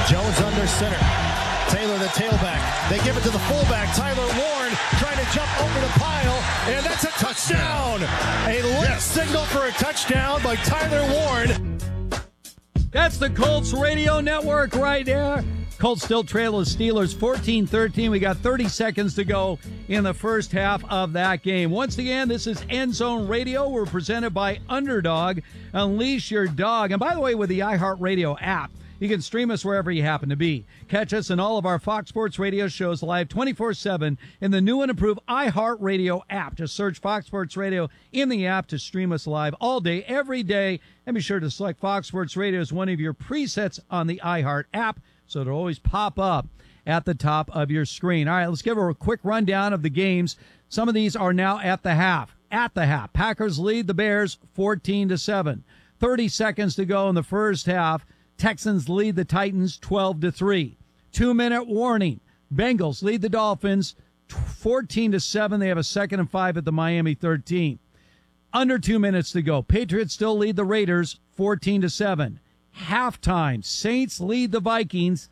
Jones under center. Taylor, the tailback. They give it to the fullback, Tyler Warren, trying to jump over the pile, and that's a touchdown. A lit signal for a touchdown by Tyler Warren. That's the Colts Radio Network right there. Colts still trail the Steelers 14-13. We got 30 seconds to go in the first half of that game. Once again, this is End Zone Radio. We're presented by Underdog. Unleash your dog. And by the way, with the iHeartRadio app, you can stream us wherever you happen to be. Catch us in all of our Fox Sports Radio shows live 24/7 in the new and improved iHeartRadio app. Just search Fox Sports Radio in the app to stream us live all day, every day. And be sure to select Fox Sports Radio as one of your presets on the iHeart app, so it'll always pop up at the top of your screen. All right, let's give a quick rundown of the games. Some of these are now at the half. At the half, Packers lead the Bears 14-7. 30 seconds to go in the first half. Texans lead the Titans 12-3. 2-minute warning. Bengals lead the Dolphins 14-7. They have a 2nd and 5 at the Miami 13. Under 2 minutes to go. Patriots still lead the Raiders 14-7. Halftime. Saints lead the Vikings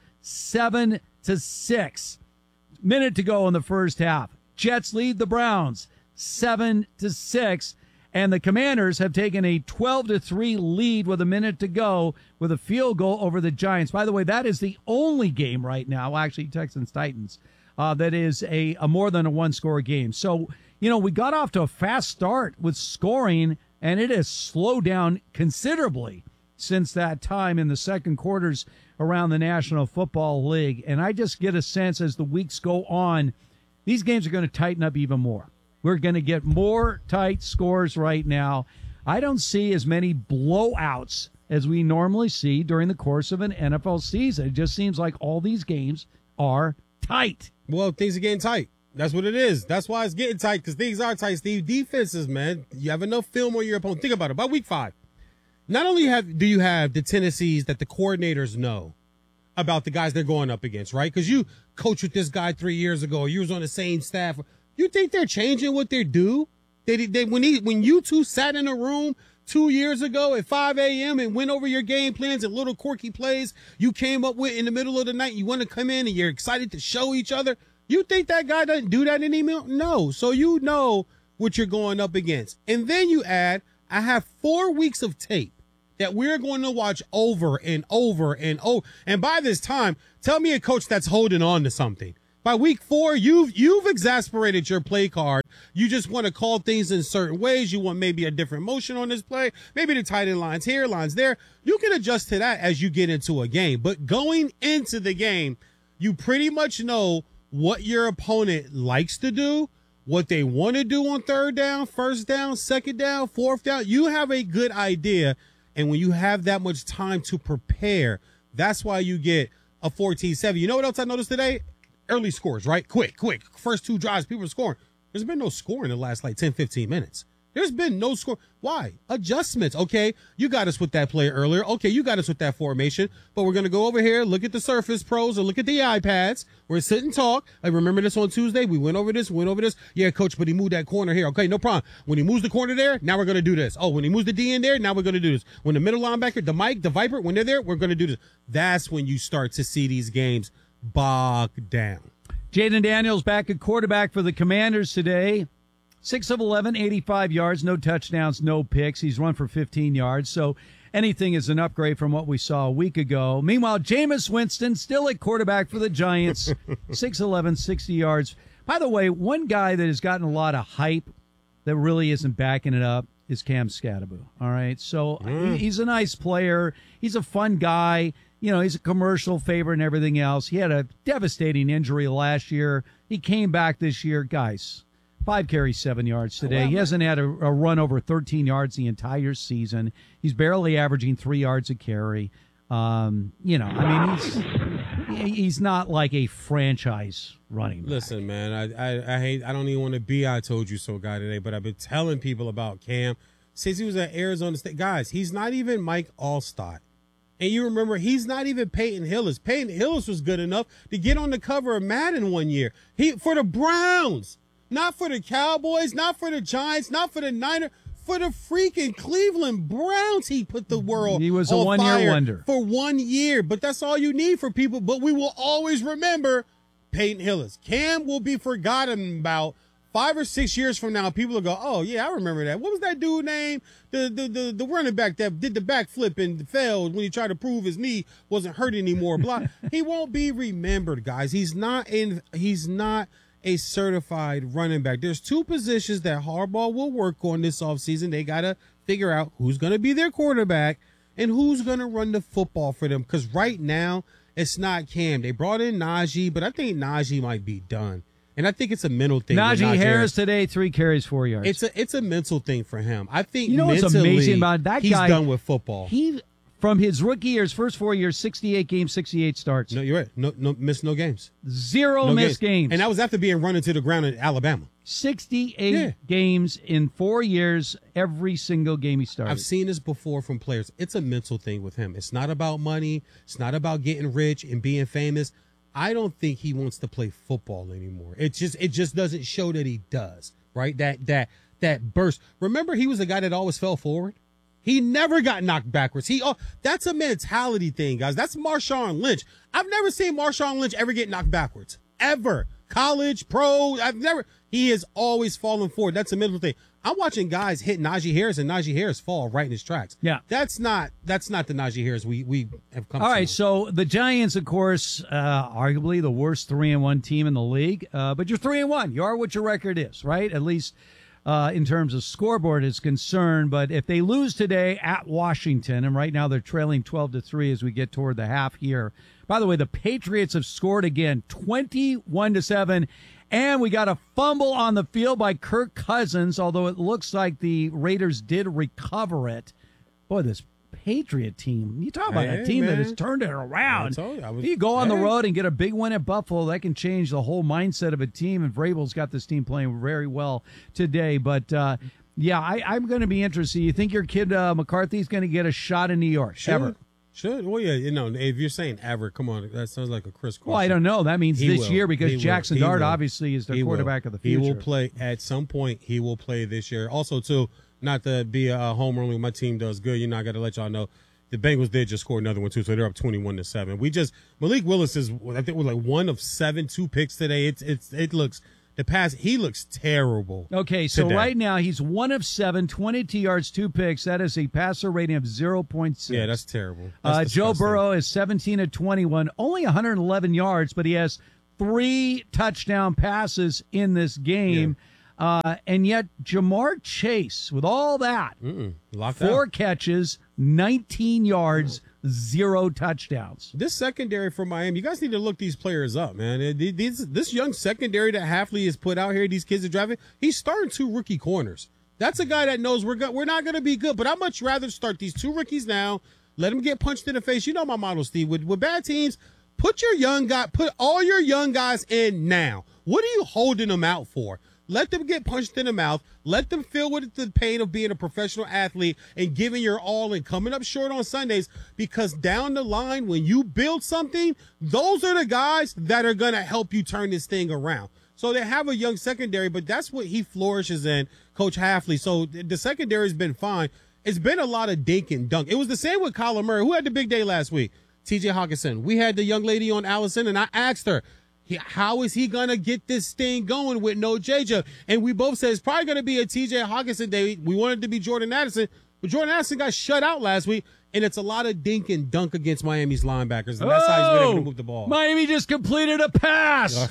7-6. Minute to go in the first half. Jets lead the Browns 7-6. And the Commanders have taken a 12-3 lead with a minute to go with a field goal over the Giants. By the way, that is the only game right now, actually Texans-Titans, that is a more than a one-score game. So, we got off to a fast start with scoring, and it has slowed down considerably since that time in the second quarters around the National Football League. And I just get a sense as the weeks go on, these games are going to tighten up even more. We're going to get more tight scores right now. I don't see as many blowouts as we normally see during the course of an NFL season. It just seems like all these games are tight. Well, things are getting tight. That's what it is. That's why it's getting tight, because things are tight, Steve. Defenses, man, you have enough film on your opponent. Think about it. By week 5, not only do you have the tendencies that the coordinators know about the guys they're going up against, right? Because you coached with this guy 3 years ago, or you was on the same staff. You think they're changing what they do? When you two sat in a room 2 years ago at 5 a.m. and went over your game plans and little quirky plays you came up with in the middle of the night, you want to come in and you're excited to show each other. You think that guy doesn't do that anymore? No. So you know what you're going up against. And then you add, I have 4 weeks of tape that we're going to watch over and over and over. And by this time, tell me a coach that's holding on to something. By week 4, you've exasperated your play card. You just want to call things in certain ways. You want maybe a different motion on this play. Maybe the tight end lines here, lines there. You can adjust to that as you get into a game. But going into the game, you pretty much know what your opponent likes to do, what they want to do on third down, first down, second down, fourth down. You have a good idea. And when you have that much time to prepare, that's why you get a 14-7. You know what else I noticed today? Early scores, right? Quick. First 2 drives, people are scoring. There's been no score in the last 10, 15 minutes. There's been no score. Why? Adjustments. Okay, you got us with that play earlier. Okay, you got us with that formation. But we're going to go over here, look at the Surface Pros, or look at the iPads. We're sit and talk. I remember this on Tuesday. We went over this. Yeah, coach, but he moved that corner here. Okay, no problem. When he moves the corner there, now we're going to do this. Oh, when he moves the D in there, now we're going to do this. When the middle linebacker, the Mike, the Viper, when they're there, we're going to do this. That's when you start to see these games bogged down. Jaden Daniels back at quarterback for the Commanders today. 6 of 11, 85 yards, no touchdowns, no picks. He's run for 15 yards, so anything is an upgrade from what we saw a week ago. Meanwhile, Jameis Winston still at quarterback for the Giants. 6'11", 60 yards. By the way, one guy that has gotten a lot of hype that really isn't backing it up is Cam Skattebo. All right, so he's a nice player. He's a fun guy. He's a commercial favorite and everything else. He had a devastating injury last year. He came back this year. Guys, 5 carries, 7 yards today. He hasn't had a run over 13 yards the entire season. He's barely averaging 3 yards a carry. He's not like a franchise running back. Listen, man, I don't even want to be I told you so guy today, but I've been telling people about Cam since he was at Arizona State. Guys, he's not even Mike Allstott. And you remember, he's not even Peyton Hillis. Peyton Hillis was good enough to get on the cover of Madden one year. For the Browns, not for the Cowboys, not for the Giants, not for the Niners, For the freaking Cleveland Browns, he put the world He was a on one-year fire wonder. for 1 year. But that's all you need for people. But we will always remember Peyton Hillis. Cam will be forgotten about 5 or 6 years from now. People will go, oh, yeah, I remember that. What was that dude name? The running back that did the backflip and failed when he tried to prove his knee wasn't hurt anymore. Blah. He won't be remembered, guys. He's not a certified running back. There's 2 positions that Harbaugh will work on this offseason. They got to figure out who's going to be their quarterback and who's going to run the football for them. Because right now, it's not Cam. They brought in Najee, but I think Najee might be done. And I think it's a mental thing. Najee Harris today, 3 carries, 4 yards. It's a mental thing for him. I think you know what's mentally, amazing about that he's guy? done with football. He, from his rookie years, first 4 years, 68 games, 68 starts. No, you're right. No, missed no games. Zero missed games. And that was after being run into the ground in Alabama. 68 games in 4 years, every single game he started. I've seen this before from players. It's a mental thing with him. It's not about money. It's not about getting rich and being famous. I don't think he wants to play football anymore. It just doesn't show that he does, right? That burst. Remember, he was the guy that always fell forward. He never got knocked backwards. That's a mentality thing, guys. That's Marshawn Lynch. I've never seen Marshawn Lynch ever get knocked backwards. Ever. College, pro, he has always fallen forward. That's a mental thing. I'm watching guys hit Najee Harris and Najee Harris fall right in his tracks. Yeah. That's not the Najee Harris we have come to All right, know. so the Giants, of course, arguably the worst 3-1 team in the league, but you're 3-1. You are what your record is, right? At least in terms of scoreboard is concerned. But if they lose today at Washington, and right now they're trailing 12-3 as we get toward the half here. By the way, the Patriots have scored again, 21-7. And we got a fumble on the field by Kirk Cousins, although it looks like the Raiders did recover it. Boy, this Patriot team, you talk about a team that has turned it around. You go on the road and get a big win at Buffalo, that can change the whole mindset of a team, and Vrabel's got this team playing very well today. But, I'm going to be interested. You think your kid McCarthy's going to get a shot in New York? Ever? Should. Well, yeah, if you're saying ever, come on, that sounds like a Chris question. Well, I don't know. That means this year because Jackson Dart obviously is the quarterback of the future. He will play at some point. He will play this year. Also, too, not to be a homer only, my team does good. I got to let y'all know the Bengals did just score another one, too, so they're up 21-7. Malik Willis is, I think, was like 1 of 7, 2 picks today. It looks. He looks terrible. Okay, so today. Right now he's 1 of 7, 22 yards, 2 picks. That is a passer rating of 0.6. Yeah, that's terrible. Joe Burrow is 17 of 21, only 111 yards, but he has 3 touchdown passes in this game. Yeah. And yet Jamar Chase, with all that, 4 catches, 19 yards, 0 touchdowns. This secondary for Miami, you guys need to look these players up, man. This young secondary that Hafley has put out here, these kids are driving, he's starting 2 rookie corners. That's a guy that knows we're not going to be good, but I'd much rather start these 2 rookies now, let them get punched in the face. You know my model, Steve. With bad teams, put all your young guys in now. What are you holding them out for? Let them get punched in the mouth. Let them feel with the pain of being a professional athlete and giving your all and coming up short on Sundays, because down the line, when you build something, those are the guys that are going to help you turn this thing around. So they have a young secondary, but that's what he flourishes in, Coach Hafley. So the secondary has been fine. It's been a lot of dink and dunk. It was the same with Kyler Murray. Who had the big day last week? T.J. Hawkinson. We had the young lady on Allison, and I asked her, how is he going to get this thing going with no JJ? And we both said it's probably going to be a TJ Hawkinson day. We wanted it to be Jordan Addison, but Jordan Addison got shut out last week, and it's a lot of dink and dunk against Miami's linebackers, and that's how he's been able to move the ball. Miami just completed a pass.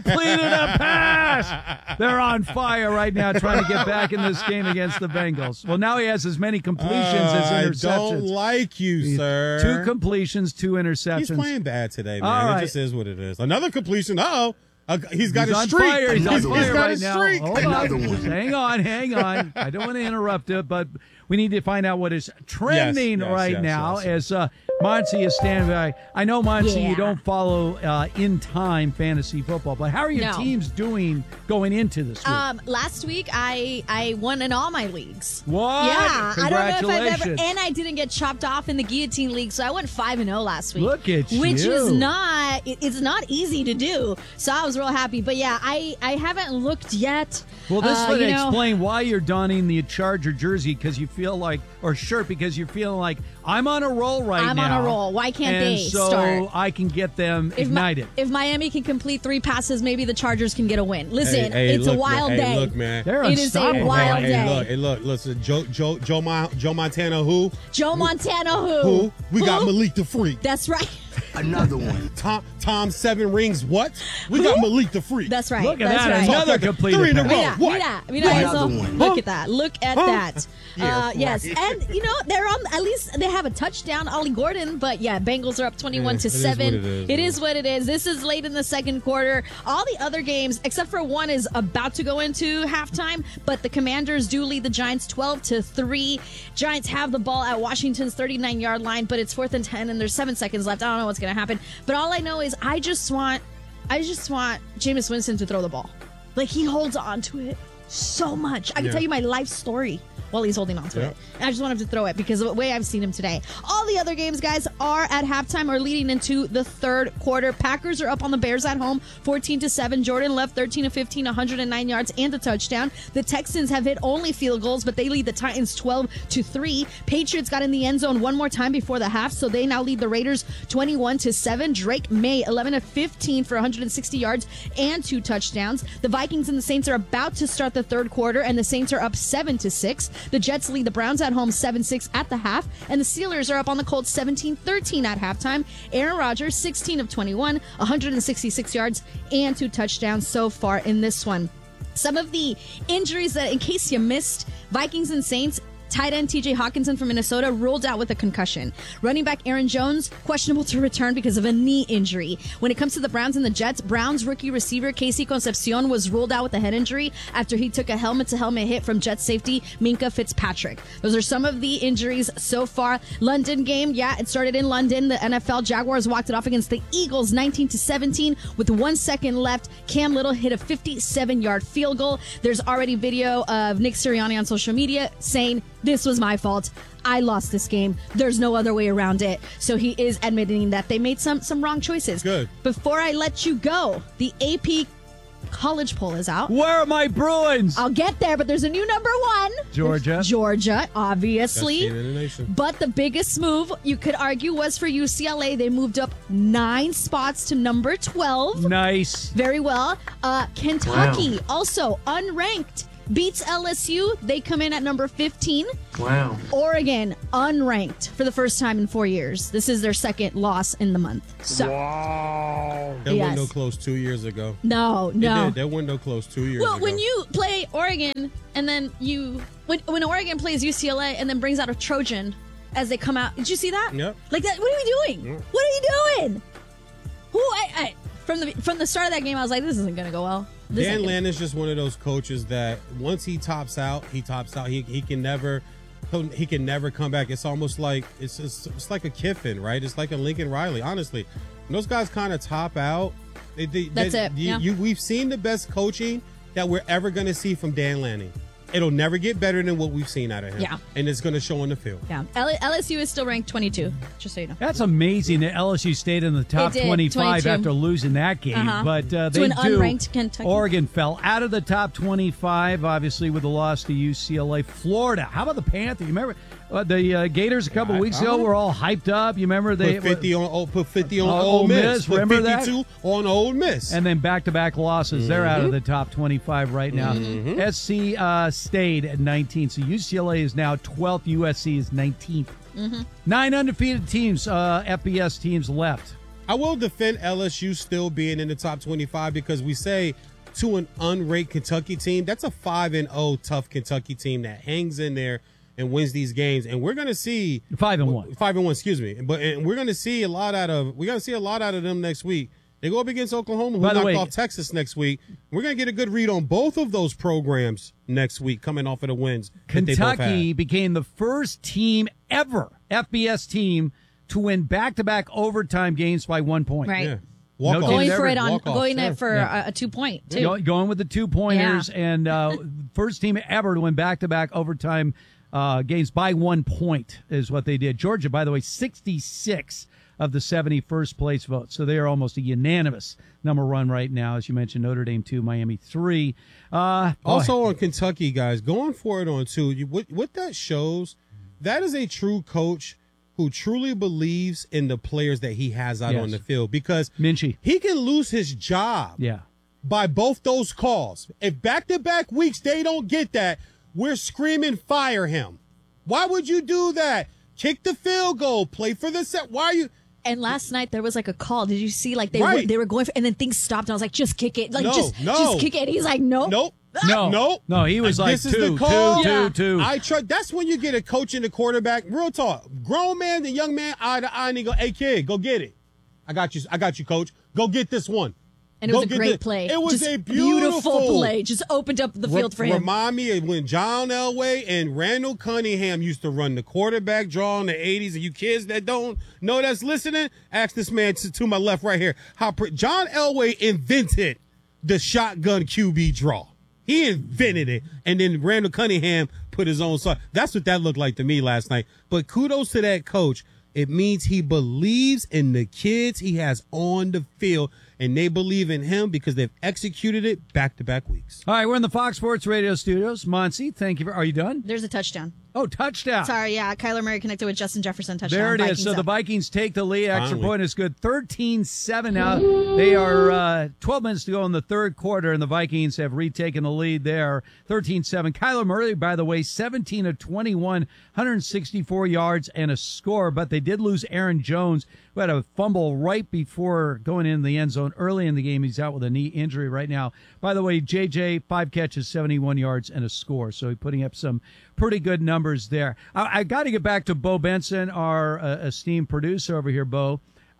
They're on fire right now trying to get back in this game against the Bengals. Well, now he has as many completions as interceptions. I don't like you, sir. 2 completions, 2 interceptions. He's playing bad today, man. All right. It just is what it is. Another completion. He's got a on streak. Fire. He's on fire got right a now. streak. Hold on. Hang on. I don't want to interrupt it, but we need to find out what is trending now as Monty is standing by. I know, Monty, Yeah. you don't follow in-time fantasy football, but how are your No. teams doing going into this week? Last week I won in all my leagues. What? Yeah, I don't know if I've ever, Congratulations. and I didn't get chopped off in the guillotine league, so I went 5-0 last week. Look at which you. is not it's not easy to do. So I was real happy, but yeah, I haven't looked yet. Well, this would you know, explain why you're donning the Charger jersey because you feel like, or shirt because you're feeling like I'm on a roll right I'm now. on a roll. Why can't and they so start? I can get them ignited. If Miami can complete 3 passes, maybe the Chargers can get a win. Listen, it's look, a wild man. day. Hey, look, man. They're It is a unstoppable. wild day. Hey, look, listen, Joe Montana, who? Joe Montana, who? Who? We got Malik the Freak. That's right. Another one. Tom 7 rings, what? We got Malik the Freak. That's right. Look at That's that. right. Another complete 3 in a pass. row. Mira, What? mira, Another so one. look at that. Look at that. Yeah, Yes, right. and you know they're on. At least they have a touchdown, Ollie Gordon. But yeah, Bengals are up 21 to 7. It is what it is. This is late in the second quarter. All the other games, except for one, is about to go into halftime. But the Commanders do lead the Giants 12-3. Giants have the ball at Washington's 39-yard line, but it's 4th and 10, and there's 7 seconds left. I don't know what's going to happen. But all I know is I just want Jameis Winston to throw the ball. Like, he holds on to it so much. I can tell you my life story while he's holding on to it. And I just want him to throw it because of the way I've seen him today. All the other games, guys, are at halftime or leading into the third quarter. Packers are up on the Bears at home, 14-7. Jordan Love, 13-15, 109 yards and a touchdown. The Texans have hit only field goals, but they lead the Titans 12-3. Patriots got in the end zone one more time before the half, so they now lead the Raiders 21-7. Drake May, 11-15 for 160 yards and 2 touchdowns. The Vikings and the Saints are about to start the third quarter, and the Saints are up 7-6. The Jets lead the Browns at home 7-6 at the half, and the Steelers are up on the Colts 17-13 at halftime. Aaron Rodgers, 16-21, 166 yards and 2 touchdowns so far in this one. Some of the injuries that, in case you missed, Vikings and Saints, tight end TJ Hawkinson from Minnesota ruled out with a concussion. Running back Aaron Jones, questionable to return because of a knee injury. When it comes to the Browns and the Jets, Browns rookie receiver Casey Concepcion was ruled out with a head injury after he took a helmet-to-helmet hit from Jets safety Minkah Fitzpatrick. Those are some of the injuries so far. London game, it started in London. The NFL Jaguars walked it off against the Eagles 19-17 with 1 second left. Cam Little hit a 57-yard field goal. There's already video of Nick Sirianni on social media saying, "This was my fault. I lost this game. There's no other way around it." So he is admitting that they made some wrong choices. Good. Before I let you go, the AP college poll is out. Where are my Bruins? I'll get there, but there's a new number 1. Georgia, obviously. Best team in the nation. But the biggest move, you could argue, was for UCLA. They moved up 9 spots to number 12. Nice. Very well. Kentucky, also unranked, beats LSU. They come in at number 15. Wow. Oregon, unranked for the first time in 4 years. This is their second loss in the month. So, That Yes. window closed 2 years ago. no. It did. That window closed 2 years Well, ago. when you play Oregon and then when Oregon plays UCLA and then brings out a Trojan as they come out, did you see that? Yep. Like that. What are we doing? Yep. What are you doing? From the start of that game, I was like, this isn't going to go well. This Dan ain't gonna- Lannon is just one of those coaches that once he tops out, he tops out. He can never come back. It's almost like it's like a Kiffin, right? It's like a Lincoln Riley. Honestly, when those guys kind of top out. That's it, yeah. We've seen the best coaching that we're ever going to see from Dan Lanning. It'll never get better than what we've seen out of him. Yeah. And it's going to show on the field. Yeah. LSU is still ranked 22, just so you know. That's amazing that LSU stayed in the top They did, 25 22. after losing that game. Uh-huh. But To they an do. unranked Kentucky. Oregon fell out of the top 25, obviously, with the loss to UCLA. Florida. How about the Panthers? You remember the Gators a couple weeks ago were all hyped up. You remember they Put 50 on Ole Ole Miss. Miss. Put Remember that? 52 on Ole Miss. And then back-to-back losses. They're out of the top 25 right now. SC stayed at 19. So UCLA is now 12th. USC is 19th. 9 undefeated teams, FBS teams left. I will defend LSU still being in the top 25 because we say to an unranked Kentucky team, that's a 5-0 tough Kentucky team that hangs in there and wins these games. And we're going to see 5-1. 5-1, excuse me. And we're going to see a lot out of them next week. They go up against Oklahoma, who By the knocked way, off Texas next week. We're going to get a good read on both of those programs next week, coming off of the wins that they both Kentucky had. became the first team ever, FBS team, to win back-to-back overtime games by 1 point. Right. Yeah. No Walk-off. team Going for it on, Walk-off, going sure. it for a 2-point too. Going with the 2-pointers, and first team ever to win back-to-back overtime games by 1 point is what they did. Georgia, by the way, 66 of the 71st place votes, so they are almost a unanimous number one right now. As you mentioned, Notre Dame 2, Miami 3. Also on Kentucky, guys, going for it on 2. What that shows, that is a true coach who truly believes in the players that he has out Yes. on the field, because Minchie. he can lose his job Yeah. by both those calls. If back-to-back weeks they don't get that, we're screaming fire him. Why would you do that? Kick the field goal, play for the set. Why are you? And last night there was like a call. Did you see? Like Right. they were going for, and then things stopped. And I was like, just kick it. Like No, just no. kick it. And he's like, nope. Nope. No. Nope. No, he was like This is two, the call. two, Yeah. two. I try. That's when you get a coach and a quarterback. Real talk. Grown man, the young man, eye to eye, and he go, "Hey kid, go get it. I got you, coach. Go get this one." And it was Go a get great the- play. It was Just a beautiful play. Just opened up the field for him. Remind me of when John Elway and Randall Cunningham used to run the quarterback draw in the 80s. And you kids that don't know that's listening, ask this man to my left right here. John Elway invented the shotgun QB draw. He invented it. And then Randall Cunningham put his own song. That's what that looked like to me last night. But kudos to that coach. It means he believes in the kids he has on the field, and they believe in him because they've executed it back-to-back weeks. All right, we're in the Fox Sports Radio studios. Muncie, thank you. Are you done? There's a touchdown. Oh, touchdown. Sorry, yeah. Kyler Murray connected with Justin Jefferson. Touchdown. There it is. Vikings So the up. Vikings take the lead. Extra Finally. point is good. 13-7 now. They are 12 minutes to go in the third quarter, and the Vikings have retaken the lead there. 13-7. Kyler Murray, by the way, 17 of 21, 164 yards and a score, but they did lose Aaron Jones, who had a fumble right before going in the end zone early in the game. He's out with a knee injury right now. By the way, JJ, 5 catches, 71 yards and a score, so he's putting up some pretty good numbers there. I got to get back to Bo Benson, our esteemed producer over here, Bo.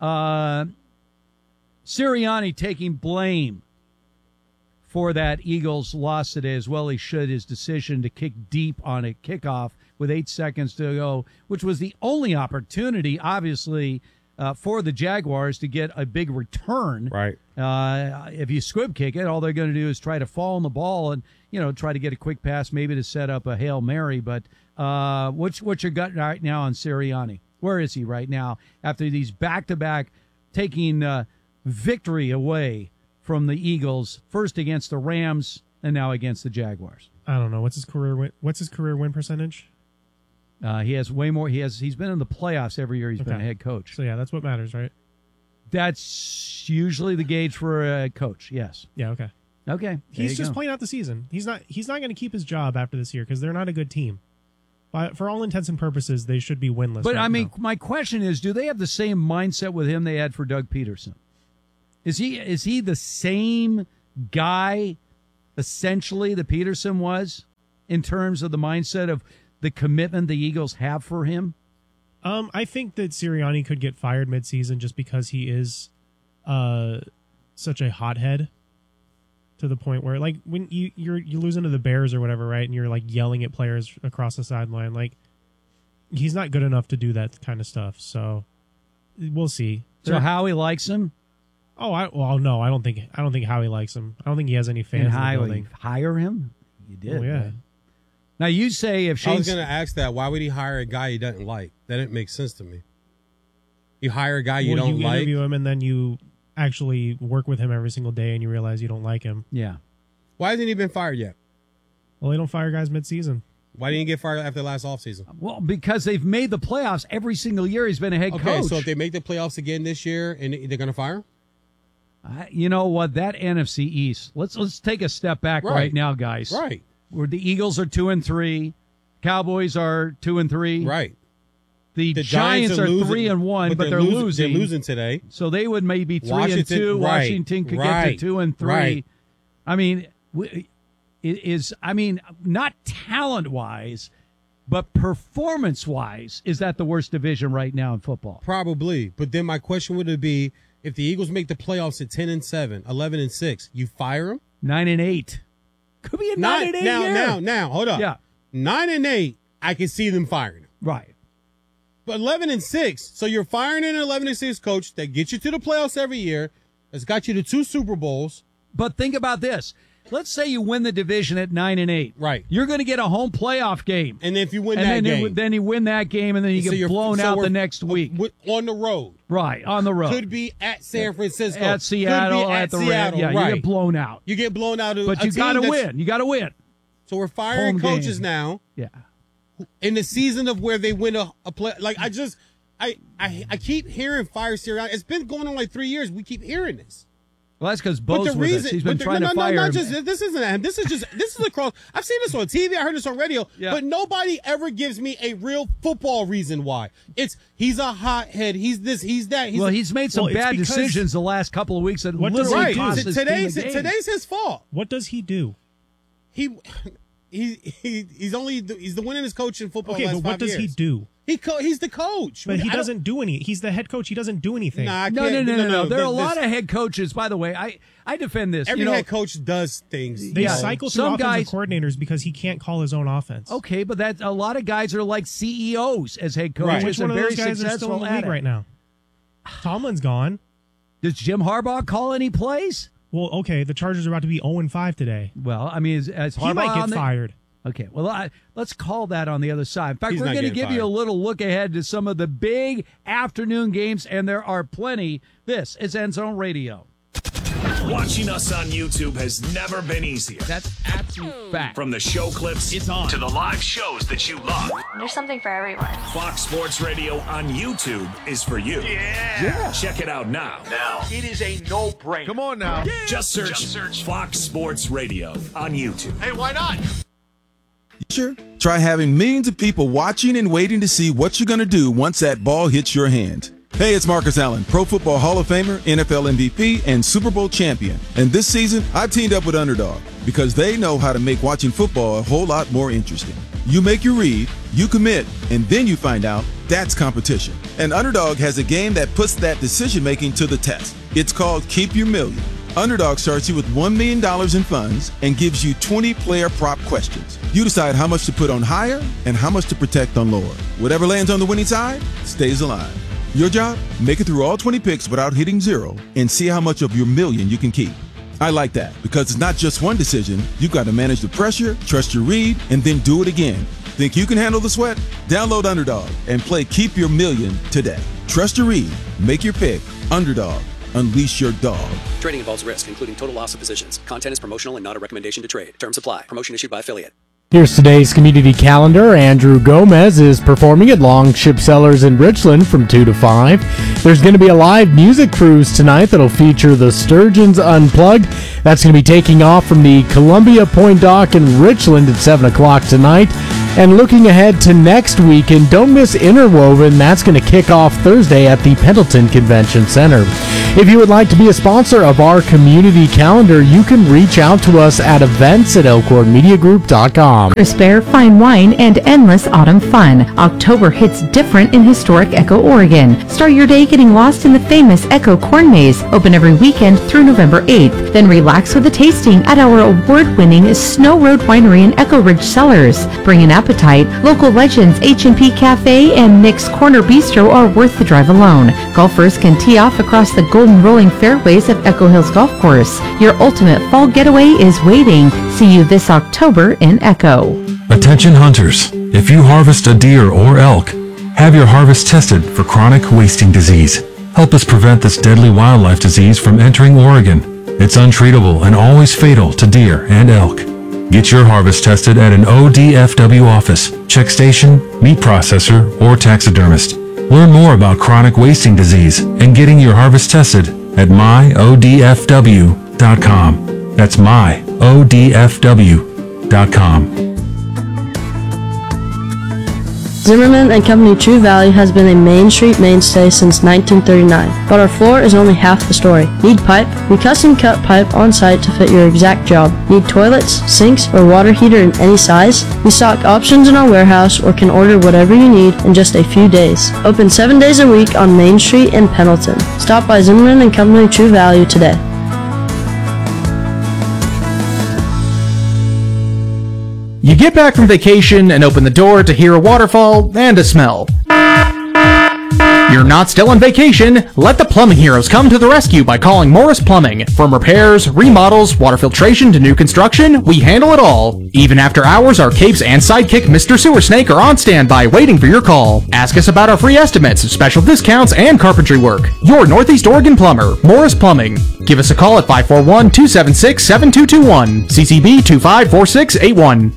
Sirianni taking blame for that Eagles loss today, as well he should. His decision to kick deep on a kickoff with 8 seconds to go, which was the only opportunity, obviously, for the Jaguars to get a big return. Right. If you squib kick it, all they're going to do is try to fall on the ball and, try to get a quick pass, maybe to set up a Hail Mary. But what's your gut right now on Sirianni? Where is he right now after these back-to-back taking victory away from the Eagles, first against the Rams and now against the Jaguars? I don't know. What's his career win percentage? He has way more. He's been in the playoffs every year he's been a head coach. So yeah, that's what matters, right? That's usually the gauge for a coach. Yes. Yeah. Okay. Okay. He's just playing out the season. He's not going to keep his job after this year because they're not a good team. But for all intents and purposes, they should be winless. But right I mean, now. my question is, do they have the same mindset with him they had for Doug Peterson? Is he the same guy, essentially, that Peterson was, in terms of the mindset of the commitment the Eagles have for him? I think that Sirianni could get fired midseason just because he is such a hothead, to the point where, like, when you're losing to the Bears or whatever, right, and you're like yelling at players across the sideline, like, he's not good enough to do that kind of stuff. So we'll see. So Howie likes him, No, I don't think Howie likes him. I don't think he has any fans and in the Howie building. hire him. You did. Oh, yeah. man. Now you say if I Shane was going to ask that. Why would he hire a guy he doesn't like? That didn't make sense to me. You hire a guy you don't like. Interview him and then you actually work with him every single day and you realize you don't like him. yeah. Why hasn't he been fired yet? Well, they don't fire guys midseason. Why didn't he get fired after last offseason? Well, because they've made the playoffs every single year he's been a head Okay, coach. so if they make the playoffs again this year, and they're going to fire him? You know what? That NFC East. Let's take a step back right now, guys. Right. Where the Eagles are 2-3, Cowboys are 2-3. Right. The Giants are losing, 3-1, but they're losing. They're losing today. So they would maybe 3-2. Washington, right, Washington could right, get to 2-3. right. I mean, not talent wise, but performance wise, is that the worst division right now in football? Probably. But then my question would be, if the Eagles make the playoffs at 10-7, 11-6, you fire them? 9-8. Could be a 9-8 year. Now, hold up. Yeah. 9-8, I can see them firing him. Right. But 11-6. So you're firing an 11-6 coach that gets you to the playoffs every year, has got you to 2 Super Bowls. But think about this. Let's say you win the division at 9-8. Right. You're going to get a home playoff game. And if you win and that then game. Then you win that game, and then you get blown out the next week. On the road. Right, on the road. Could be at San Francisco. At Seattle, Could be at the Seattle. Red. Yeah, right. you get blown out. You get blown out. But you got to win. You got to win. So we're firing Home coaches game. now. Yeah. In the season of where they win a play. Like, I keep hearing fire Sirianni. It's been going on like 3 years. We keep hearing this. Well, that's because Bo's with us. He's been trying to fire him. This isn't him. This is across. I've seen this on TV. I heard this on radio. Yeah. But nobody ever gives me a real football reason why. He's a hothead. He's this. He's that. He's made some bad decisions the last couple of weeks that literally cost his team the game. Today's his fault. What does he do? He's the winningest coach in football. Okay, last but what 5 does years. he do? He's the coach. But he doesn't do any. He's the head coach. He doesn't do anything. Nah, No. There are a lot of head coaches. By the way, I defend this. Every head coach does things. They cycle through some offensive guys coordinators because he can't call his own offense. Okay, but a lot of guys are like CEOs as head coaches. Right. Which one and of very those guys are still in the successful league at it. right now? Tomlin's gone. Does Jim Harbaugh call any plays? Well, okay, the Chargers are about to be 0-5 today. Well, I mean, as Harbaugh He might on get fired. Okay, well, let's call that on the other side. In fact, He's we're not going to getting give you a fired. little look ahead to some of the big afternoon games, and there are plenty. This is End Zone Radio. Watching us on YouTube has never been easier. That's absolute fact. From the show clips to the live shows that you love, There's something for everyone. Fox Sports Radio on YouTube is for you. Yeah. Check it out now. It is a no-brainer. Come on now. Just search Fox Sports Radio on YouTube. Hey, why not? Try having millions of people watching and waiting to see what you're going to do once that ball hits your hand. Hey, it's Marcus Allen, Pro Football Hall of Famer, NFL MVP, and Super Bowl champion. And this season, I've teamed up with Underdog because they know how to make watching football a whole lot more interesting. You make your read, you commit, and then you find out that's competition. And Underdog has a game that puts that decision-making to the test. It's called Keep Your Million. Underdog starts you with $1 million in funds and gives you 20 player prop questions. You decide how much to put on higher and how much to protect on lower. Whatever lands on the winning side stays alive. Your job? Make it through all 20 picks without hitting zero and see how much of your million you can keep. I like that because it's not just one decision. You've got to manage the pressure, trust your read, and then do it again. Think you can handle the sweat? Download Underdog and play Keep Your Million today. Trust your read. Make your pick. Underdog. Unleash your dog. Trading involves risk, including total loss of positions. Content is promotional and not a recommendation to trade. Terms apply. Promotion issued by affiliate. Here's today's community calendar. Andrew Gomez is performing at Longship Cellars in Richland from 2 to 5. There's going to be a live music cruise tonight that'll feature the Sturgeons Unplugged. That's going to be taking off from the Columbia Point Dock in Richland at 7 o'clock tonight. And looking ahead to next weekend, don't miss Interwoven. That's going to kick off Thursday at the Pendleton Convention Center. If you would like to be a sponsor of our community calendar, you can reach out to us at events@elkhornmediagroup.com. Crisp air, fine wine, and endless autumn fun. October hits different in historic Echo, Oregon. Start your day getting lost in the famous Echo Corn Maze, open every weekend through November 8th. Then relax with a tasting at our award-winning Snow Road Winery and Echo Ridge Cellars. Bring an appetite. Local legends H&P Cafe and Nick's Corner Bistro are worth the drive alone. Golfers can tee off across the golden rolling fairways of Echo Hills Golf Course. Your ultimate fall getaway is waiting. See you this October in Echo. Attention hunters, if you harvest a deer or elk, have your harvest tested for chronic wasting disease. Help us prevent this deadly wildlife disease from entering Oregon. It's untreatable and always fatal to deer and elk. Get your harvest tested at an ODFW office, check station, meat processor, or taxidermist. Learn more about chronic wasting disease and getting your harvest tested at myodfw.com. That's myodfw.com. Zimmerman & Company True Value has been a Main Street mainstay since 1939, but our floor is only half the story. Need pipe? We custom cut pipe on site to fit your exact job. Need toilets, sinks, or water heater in any size? We stock options in our warehouse or can order whatever you need in just a few days. Open 7 days a week on Main Street in Pendleton. Stop by Zimmerman & Company True Value today. You get back from vacation and open the door to hear a waterfall and a smell. You're not still on vacation? Let the plumbing heroes come to the rescue by calling Morris Plumbing. From repairs, remodels, water filtration to new construction, we handle it all. Even after hours, our capes and sidekick Mr. Sewer Snake are on standby waiting for your call. Ask us about our free estimates, special discounts, and carpentry work. Your Northeast Oregon plumber, Morris Plumbing. Give us a call at 541-276-7221. CCB 254681.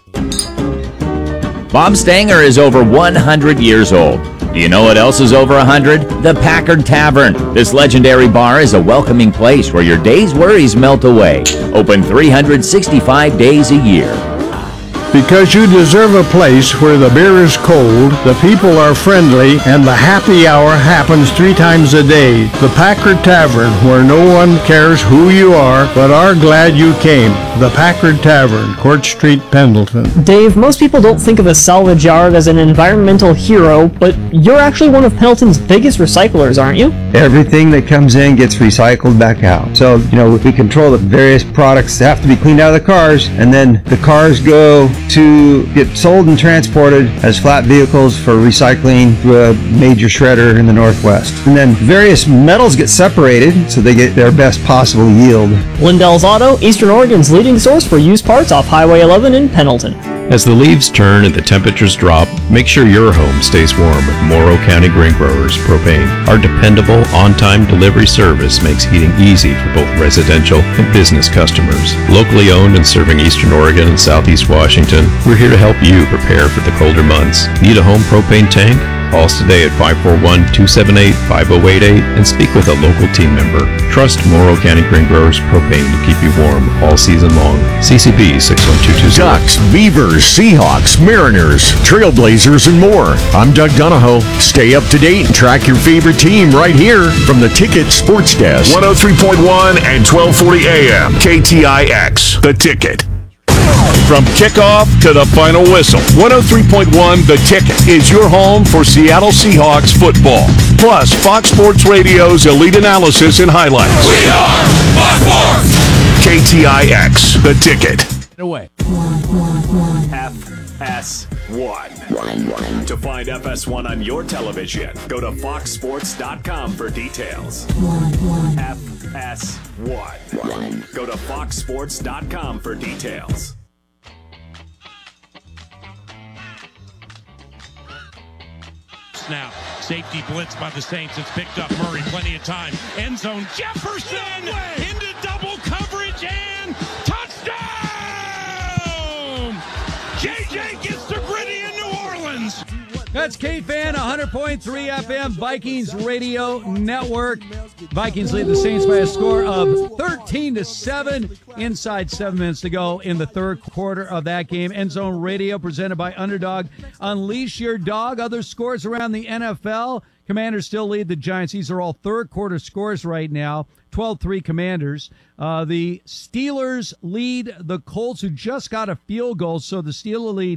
Bob Stanger is over 100 years old. Do you know what else is over 100? The Packard Tavern. This legendary bar is a welcoming place where your day's worries melt away. Open 365 days a year. Because you deserve a place where the beer is cold, the people are friendly, and the happy hour happens 3 times a day. The Packard Tavern, where no one cares who you are, but are glad you came. The Packard Tavern, Court Street, Pendleton. Dave, most people don't think of a salvage yard as an environmental hero, but you're actually one of Pendleton's biggest recyclers, aren't you? Everything that comes in gets recycled back out. So, we control the various products that have to be cleaned out of the cars, and then the cars go to get sold and transported as flat vehicles for recycling through a major shredder in the Northwest. And then various metals get separated so they get their best possible yield. Lindell's Auto, Eastern Oregon's leading source for used parts off Highway 11 in Pendleton. As the leaves turn and the temperatures drop, make sure your home stays warm with Morrow County Grain Growers Propane. Our dependable, on-time delivery service makes heating easy for both residential and business customers. Locally owned and serving Eastern Oregon and Southeast Washington, we're here to help you prepare for the colder months. Need a home propane tank? Call us today at 541-278-5088 and speak with a local team member. Trust Morrow County Grain Growers Propane to keep you warm all season long. CCB 61220. Ducks, Beavers, Seahawks, Mariners, Trailblazers, and more. I'm Doug Donahoe. Stay up to date and track your favorite team right here from the Ticket Sports Desk. 103.1 and 1240 AM. KTIX, The Ticket. From kickoff to the final whistle, 103.1 The Ticket is your home for Seattle Seahawks football. Plus, Fox Sports Radio's elite analysis and highlights. We are Fox Sports! KTIX, The Ticket. Away. FS1. To find FS1 on your television, go to foxsports.com for details. FS1. Go to foxsports.com for details. Now, safety blitz by the Saints. It's picked up. Murray, plenty of time. End zone. Jefferson into double coverage and touchdown! JJ gets the gritty in New Orleans. That's K-Fan, 100.3 FM, Vikings Radio Network. Vikings lead the Saints by a score of 13-7. Inside 7 minutes to go in the third quarter of that game. End Zone Radio presented by Underdog. Unleash your dog. Other scores around the NFL. Commanders still lead the Giants. These are all third quarter scores right now. 12-3 Commanders. The Steelers lead the Colts, who just got a field goal, so the Steelers lead